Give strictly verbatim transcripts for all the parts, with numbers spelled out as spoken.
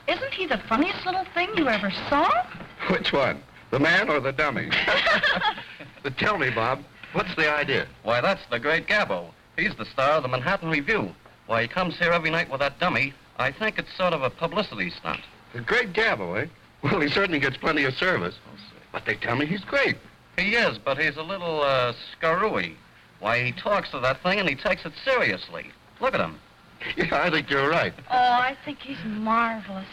Isn't he the funniest little thing you ever saw? Which one? The man or the dummy? But tell me, Bob, what's the idea? Why, that's the great Gabbo. He's the star of the Manhattan Review. Why, he comes here every night with that dummy. I think it's sort of a publicity stunt. The great Gabbo, eh? Well, he certainly gets plenty of service. But they tell me he's great. He is, but he's a little, uh, screwy. Why, he talks to that thing and he takes it seriously. Look at him. Yeah, I think you're right. Oh, I think he's marvelous.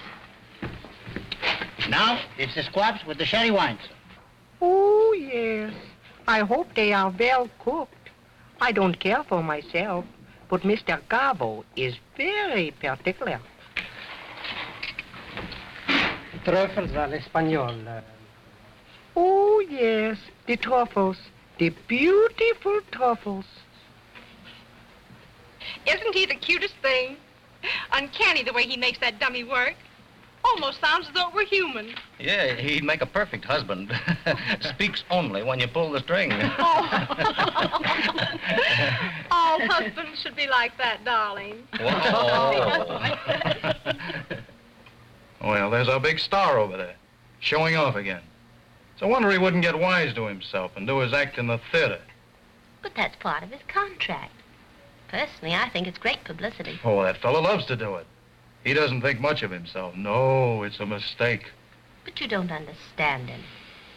Now, it's the squabs with the sherry wines. Oh, yes. I hope they are well cooked. I don't care for myself, but Mister Gabbo is very particular. Truffles à l'espagnol. Oh, yes, the truffles. The beautiful truffles. Isn't he the cutest thing? Uncanny the way he makes that dummy work. Almost sounds as though it were human. Yeah, he'd make a perfect husband. Speaks only when you pull the string. Oh. All husbands should be like that, darling. Whoa. Well, there's our big star over there, showing off again. It's a wonder he wouldn't get wise to himself and do his act in the theater. But that's part of his contract. Personally, I think it's great publicity. Oh, that fellow loves to do it. He doesn't think much of himself. No, it's a mistake. But you don't understand him.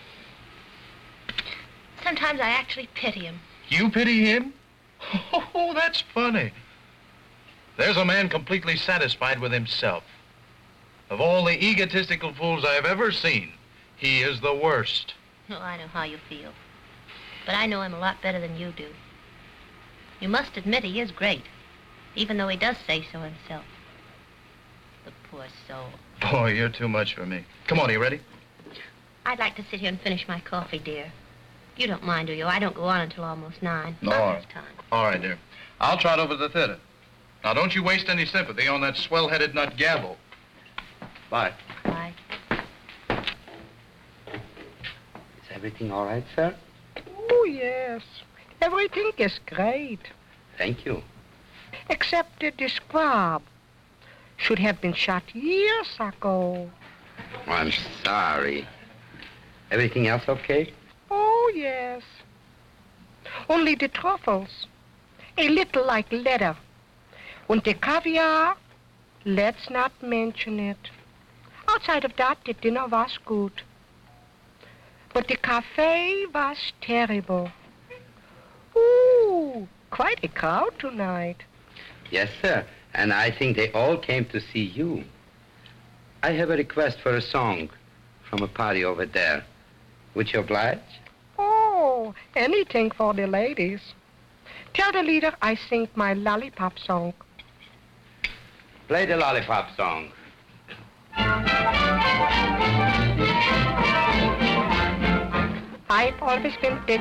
Sometimes I actually pity him. You pity him? Oh, that's funny. There's a man completely satisfied with himself. Of all the egotistical fools I've ever seen, he is the worst. Oh, I know how you feel. But I know him a lot better than you do. You must admit he is great, even though he does say so himself. The poor soul. Boy, you're too much for me. Come on, are you ready? I'd like to sit here and finish my coffee, dear. You don't mind, do you? I don't go on until almost nine. No. Not All this right. time. All right, dear. I'll trot over to the theater. Now, don't you waste any sympathy on that swell-headed nut Gabbo. Bye. Bye. Is everything all right, sir? Oh, yes. Everything is great. Thank you. Except that the squab should have been shot years ago. I'm sorry. Everything else okay? Oh, yes. Only the truffles. A little like leather. And the caviar, let's not mention it. Outside of that, the dinner was good. But the cafe was terrible. Ooh, quite a crowd tonight. Yes, sir. And I think they all came to see you. I have a request for a song from a party over there. Would you oblige? Oh, anything for the ladies. Tell the leader I sing my lollipop song. Play the lollipop song. I've always been